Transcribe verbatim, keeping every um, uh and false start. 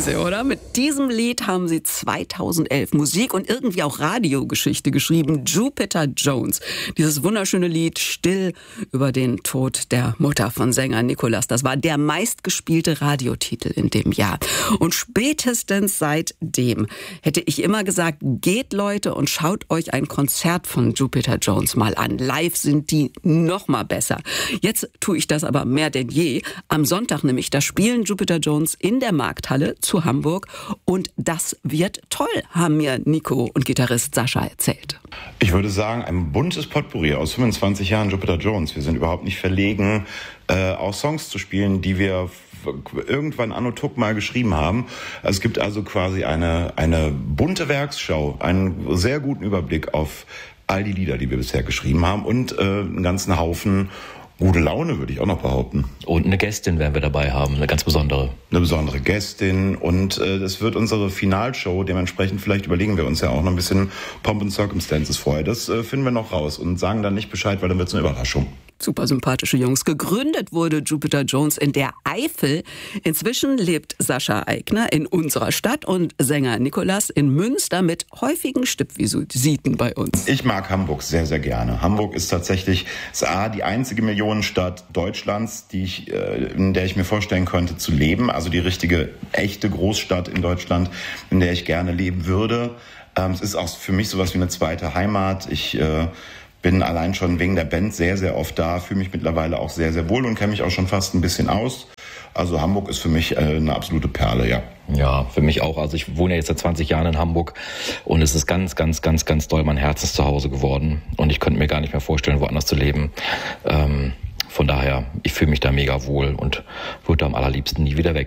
Sie, oder? Mit diesem Lied haben sie zweitausendelf Musik und irgendwie auch Radiogeschichte geschrieben. Jupiter Jones. Dieses wunderschöne Lied Still über den Tod der Mutter von Sänger Nicolas. Das war der meistgespielte Radiotitel in dem Jahr. Und spätestens seitdem hätte ich immer gesagt, geht Leute und schaut euch ein Konzert von Jupiter Jones mal an. Live sind die noch mal besser. Jetzt tue ich das aber mehr denn je. Am Sonntag nämlich, da spielen Jupiter Jones in der Markthalle zu Hamburg und das wird toll, haben mir Nico und Gitarrist Sascha erzählt. Ich würde sagen, ein buntes Potpourri aus fünfundzwanzig Jahren Jupiter Jones. Wir sind überhaupt nicht verlegen, äh, auch Songs zu spielen, die wir irgendwann anno tuck mal geschrieben haben. Es gibt also quasi eine, eine bunte Werksschau, einen sehr guten Überblick auf all die Lieder, die wir bisher geschrieben haben und äh, einen ganzen Haufen gute Laune, würde ich auch noch behaupten. Und eine Gästin werden wir dabei haben, eine ganz besondere. Eine besondere Gästin und äh, das wird unsere Finalshow. Dementsprechend vielleicht überlegen wir uns ja auch noch ein bisschen Pomp and Circumstances vorher. Das äh, finden wir noch raus und sagen dann nicht Bescheid, weil dann wird es eine Überraschung. Super sympathische Jungs. Gegründet wurde Jupiter Jones in der Eifel. Inzwischen lebt Sascha Aigner in unserer Stadt und Sänger Nicolas in Münster mit häufigen Stippvisiten bei uns. Ich mag Hamburg sehr, sehr gerne. Hamburg ist tatsächlich ist A, die einzige Millionenstadt Deutschlands, die ich, in der ich mir vorstellen könnte zu leben. Also die richtige, echte Großstadt in Deutschland, in der ich gerne leben würde. Es ist auch für mich sowas wie eine zweite Heimat. Ich äh, bin allein schon wegen der Band sehr, sehr oft da, fühle mich mittlerweile auch sehr, sehr wohl und kenne mich auch schon fast ein bisschen aus. Also Hamburg ist für mich eine absolute Perle, ja. Ja, für mich auch. Also ich wohne ja jetzt seit zwanzig Jahren in Hamburg und es ist ganz, ganz, ganz, ganz doll mein Herzenszuhause geworden und ich könnte mir gar nicht mehr vorstellen, woanders zu leben. Ähm, von daher, ich fühle mich da mega wohl und würde am allerliebsten nie wieder weg.